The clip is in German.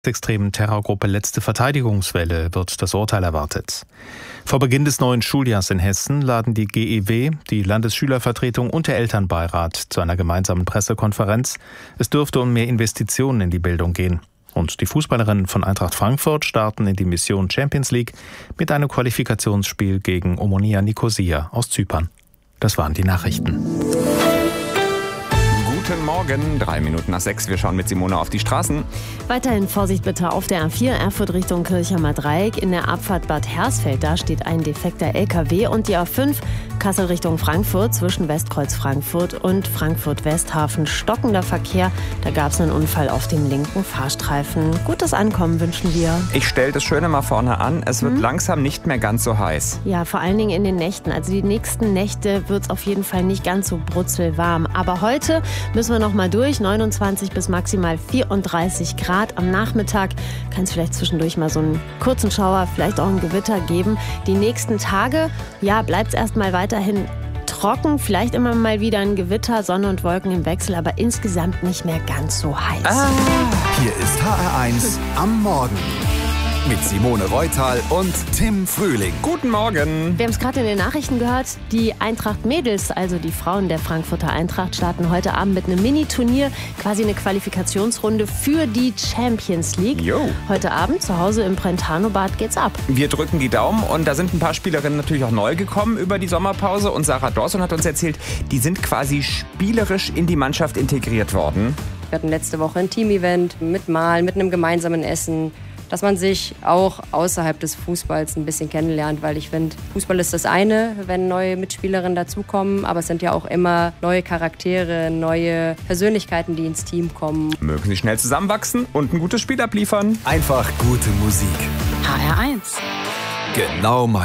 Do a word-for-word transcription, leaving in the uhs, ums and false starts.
extremen Terrorgruppe Letzte Verteidigungswelle wird das Urteil erwartet. Vor Beginn des neuen Schuljahrs in Hessen laden die G E W, die Landesschülervertretung und der Elternbeirat zu einer gemeinsamen Pressekonferenz. Es dürfte um mehr Investitionen in die Bildung gehen. Und die Fußballerinnen von Eintracht Frankfurt starten in die Mission Champions League mit einem Qualifikationsspiel gegen Omonia Nikosia aus Zypern. Das waren die Nachrichten. Guten Morgen, drei Minuten nach sechs. Wir schauen mit Simone auf die Straßen. Weiterhin Vorsicht bitte auf der A vier Erfurt Richtung Kirchheimer Dreieck. In der Abfahrt Bad Hersfeld, da steht ein defekter L K W. Und die A fünf Kassel Richtung Frankfurt zwischen Westkreuz Frankfurt und Frankfurt Westhafen. Stockender Verkehr, da gab es einen Unfall auf dem linken Fahrstreifen. Gutes Ankommen wünschen wir. Ich stelle das Schöne mal vorne an. Es wird hm? langsam nicht mehr ganz so heiß. Ja, vor allen Dingen in den Nächten. Also die nächsten Nächte wird es auf jeden Fall nicht ganz so brutzelwarm. Aber heute müssen wir noch mal durch. neunundzwanzig bis maximal vierunddreißig Grad. Am Nachmittag kann es vielleicht zwischendurch mal so einen kurzen Schauer, vielleicht auch ein Gewitter geben. Die nächsten Tage, ja, bleibt es erstmal weiterhin trocken. Vielleicht immer mal wieder ein Gewitter, Sonne und Wolken im Wechsel, aber insgesamt nicht mehr ganz so heiß. Ah. Hier ist H R eins am Morgen. Mit Simone Reutal und Tim Frühling. Guten Morgen. Wir haben es gerade in den Nachrichten gehört. Die Eintracht-Mädels, also die Frauen der Frankfurter Eintracht, starten heute Abend mit einem Mini-Turnier, quasi eine Qualifikationsrunde für die Champions League. Jo. Heute Abend zu Hause im Brentano-Bad geht's ab. Wir drücken die Daumen und da sind ein paar Spielerinnen natürlich auch neu gekommen über die Sommerpause. Und Sarah Dawson hat uns erzählt, die sind quasi spielerisch in die Mannschaft integriert worden. Wir hatten letzte Woche ein Team-Event mit Malen, mit einem gemeinsamen Essen, dass man sich auch außerhalb des Fußballs ein bisschen kennenlernt, weil ich finde, Fußball ist das eine, wenn neue Mitspielerinnen dazukommen, aber es sind ja auch immer neue Charaktere, neue Persönlichkeiten, die ins Team kommen. Mögen sie schnell zusammenwachsen und ein gutes Spiel abliefern. Einfach gute Musik. H R eins. Genau mein